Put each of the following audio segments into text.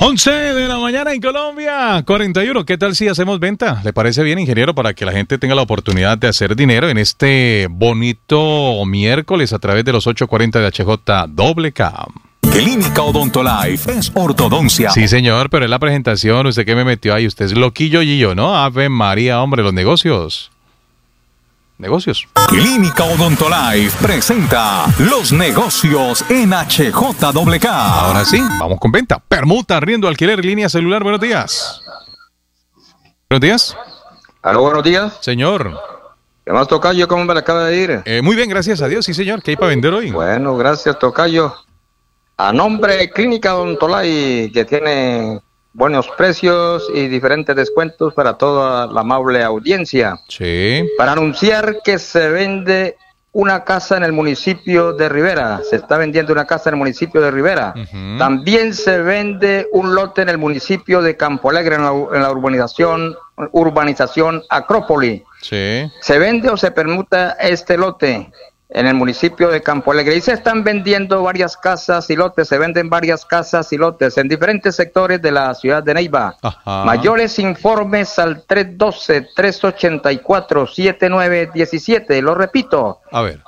11 de la mañana en Colombia, 41. ¿Qué tal si hacemos venta? ¿Le parece bien, ingeniero, para que la gente tenga la oportunidad de hacer dinero en este bonito miércoles a través de los 840 de HJWK? Clínica Odontolife es ortodoncia. Sí, señor, pero es la presentación. ¿Usted qué me metió ahí? Usted es loquillo y yo, ¿no? Ave María, hombre, los negocios. Negocios. Clínica Odontolife presenta los negocios en HJWK. Ahora sí, vamos con venta. Permuta, arriendo, alquiler, línea celular. Buenos días. Buenos días. Aló, buenos días. Señor. ¿Qué más, tocayo? ¿Cómo me la acaba de ir? Muy bien, gracias a Dios. Sí, señor. ¿Qué hay para vender hoy? Bueno, gracias, tocayo. A nombre de Clínica Odontolife, que tiene buenos precios y diferentes descuentos para toda la amable audiencia. Sí. Para anunciar que se vende una casa en el municipio de Rivera. Se está vendiendo una casa en el municipio de Rivera. Uh-huh. También se vende un lote en el municipio de Campo Alegre, en la urbanización Acrópolis. Sí. Se vende o se permuta este lote en el municipio de Campo Alegre y se están vendiendo varias casas y lotes, se venden varias casas y lotes en diferentes sectores de la ciudad de Neiva. Ajá. Mayores informes al 312-384-7917, lo repito, A ver.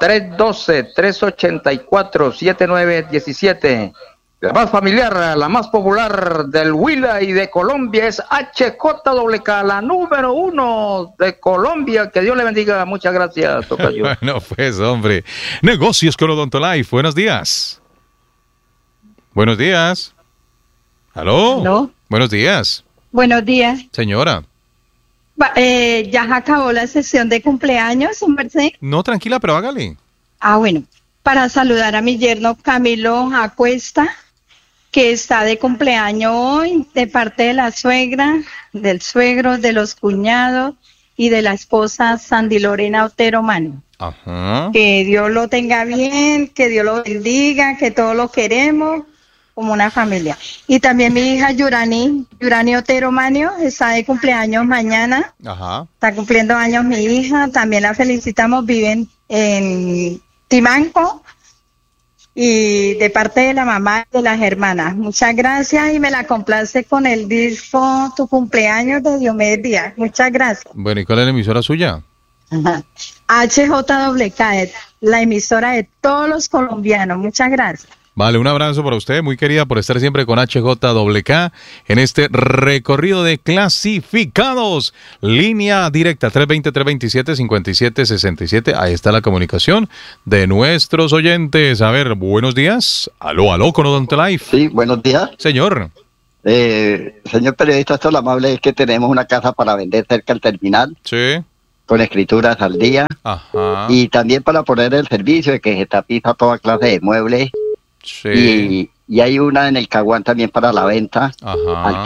312-384-7917. La más familiar, la más popular del Huila y de Colombia es HJWK, la número 1 de Colombia. Que Dios le bendiga. Muchas gracias, tocayo. Bueno, pues, hombre. Negocios con Odontolife. Buenos días. Buenos días. ¿Aló? ¿Aló? Buenos días. Buenos días. Señora. ¿Ya acabó la sesión de cumpleaños, su merced? No, tranquila, pero hágale. Bueno, para saludar a mi yerno Camilo Acuesta, que está de cumpleaños hoy, de parte de la suegra, del suegro, de los cuñados y de la esposa Sandy Lorena Otero Mano. Ajá. Que Dios lo tenga bien, que Dios lo bendiga, que todos lo queremos como una familia. Y también mi hija Yurani Otero Manio está de cumpleaños mañana. Ajá. Está cumpliendo años mi hija, también la felicitamos, viven en Timanco y de parte de la mamá y de las hermanas. Muchas gracias y me la complace con el disco Tu cumpleaños de Diomedes Díaz. Muchas gracias. Bueno, ¿y cuál es la emisora suya? Ajá. HJWK, la emisora de todos los colombianos. Muchas gracias. Vale, un abrazo para usted, muy querida, por estar siempre con HJWK en este recorrido de clasificados. Línea directa 320-327-5767. Ahí está la comunicación de nuestros oyentes. A ver, buenos días. Aló, con Odontolife. Sí, buenos días. Señor. Señor periodista, esto lo amable es que tenemos una casa para vender cerca del terminal. Sí. Con escrituras al día. Ajá. Y también para poner el servicio de que se tapiza toda clase de muebles. Sí. Y hay una en el Caguán también para la venta. Ajá. Al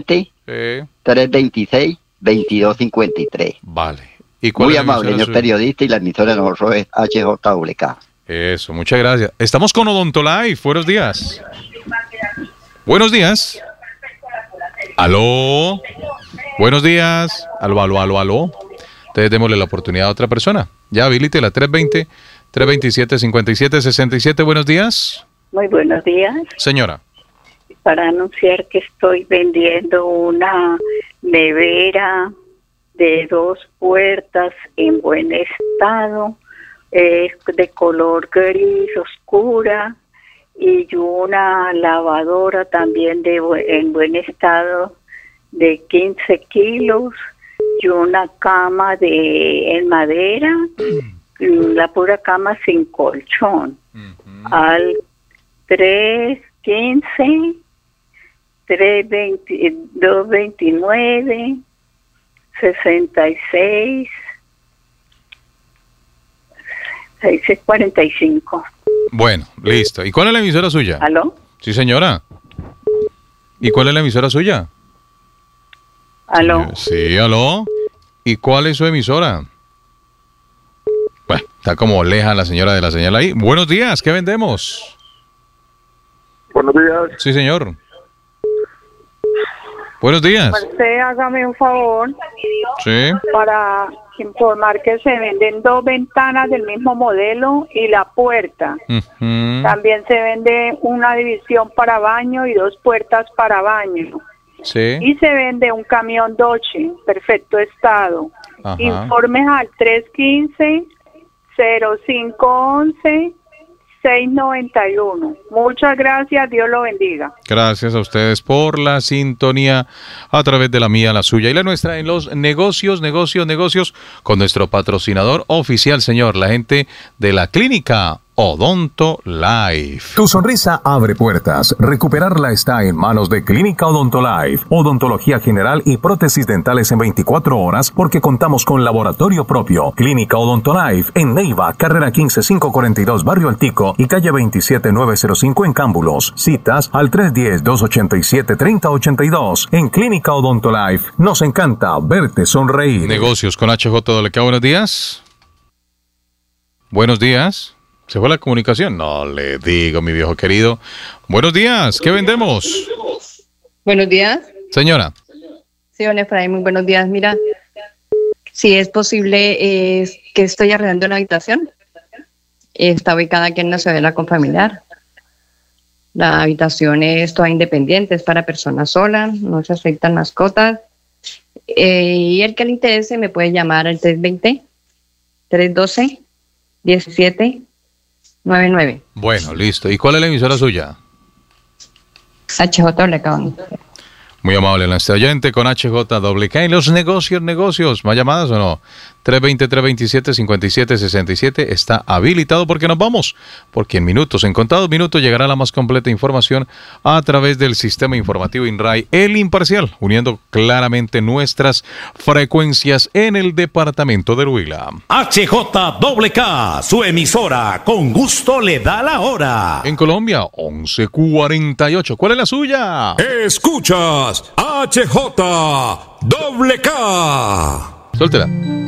320-326-2253. Vale. ¿Y cuál Muy es la amable, emisora señor suya? periodista, y la emisora de nosotros es HJWK. Eso, muchas gracias. Estamos con Odontolife. Buenos días. Buenos días. Aló. Buenos días. Aló. Entonces démosle la oportunidad a otra persona. Ya habilite la 320-327-5767. Buenos días. Muy buenos días. Señora. Para anunciar que estoy vendiendo una nevera de 2 puertas en buen estado, de color gris oscura, y una lavadora también en buen estado de 15 kilos, y una cama en madera, la pura cama sin colchón. Al 315 229 66 645. Bueno, listo. ¿Y cuál es la emisora suya? ¿Aló? Sí, señora. ¿Y cuál es la emisora suya? ¿Aló? Sí, aló. ¿Y cuál es su emisora? Bueno, está como leja la señora de la señal ahí. Buenos días, ¿qué vendemos? Buenos días. Sí, señor. Buenos días. Usted hágame un favor Sí. para informar que se venden 2 ventanas del mismo modelo y la puerta. Ujú. También se vende una división para baño y 2 puertas para baño. Sí. Y se vende un camión Dodge, perfecto estado. Ajá. Informes al 315-0511-691. Muchas gracias, Dios lo bendiga. Gracias a ustedes por la sintonía a través de la mía, la suya y la nuestra en los negocios con nuestro patrocinador oficial, señor, la gente de la clínica Odonto Life. Tu sonrisa abre puertas. Recuperarla está en manos de Clínica Odonto Life. Odontología general y prótesis dentales en 24 horas porque contamos con laboratorio propio. Clínica Odonto Life en Neiva, carrera 15542, Barrio Altico y calle 27905 en Cámbulos. Citas al 310-287-3082. En Clínica Odonto Life nos encanta verte sonreír. Negocios con HJWK, buenos días. Buenos días. ¿Se fue la comunicación? No le digo, mi viejo querido. Buenos días, ¿qué vendemos? Buenos días. Señora. Sí, don Efraín, muy buenos días. Mira, si es posible, que estoy arrendando una habitación. Está ubicada aquí en una ciudadela confamiliar. La habitación es toda independiente, es para personas solas, no se aceptan mascotas. Y el que le interese me puede llamar al 320-312-1799. Bueno, listo. ¿Y cuál es la emisora suya? HJWK. Muy amable, la oyente con HJWK. En los negocios, ¿más llamadas o no? 320-327-5767 está habilitado porque nos vamos. Porque en contados minutos, llegará la más completa información a través del sistema informativo INRAI, el imparcial, uniendo claramente nuestras frecuencias en el departamento del Huila. HJWK, su emisora, con gusto le da la hora. En Colombia, 11:48. ¿Cuál es la suya? Escuchas HJWK. Suéltela.